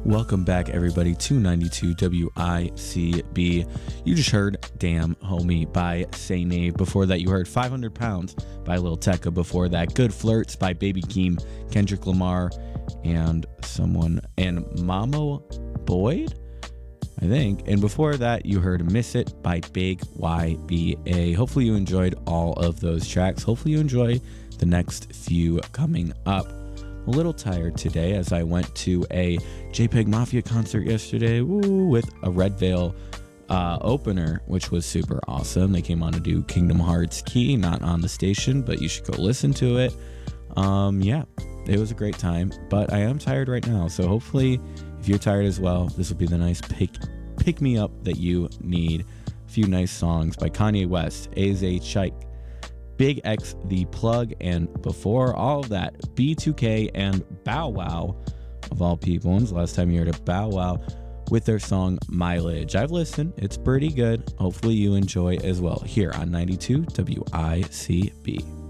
Welcome back, everybody, to 92 WICB. You just heard Damn Homie by Say Nave. Before that, you heard 500 Pounds by Lil Tecca. Before that, Good Flirts by Baby Keem, Kendrick Lamar, and Mamo Boyd, I think. And before that, you heard Miss It by Big YBA. Hopefully you enjoyed all of those tracks. Hopefully you enjoy the next few coming up. A little tired today as I went to a JPEG Mafia concert yesterday with a Red Veil opener, which was super awesome. They came on to do Kingdom Hearts Key, not on the station, but you should go listen to it. Yeah, it was a great time, but I am tired right now. So hopefully if you're tired as well, this will be the nice pick me up that you need. A few nice songs by Kanye West, Aze Chike, Big X The Plug, and before all of that, B2K and Bow Wow, of all people. When's the last time you heard of Bow Wow with their song Mileage? I've listened, it's pretty good. Hopefully you enjoy as well here on 92 WICB.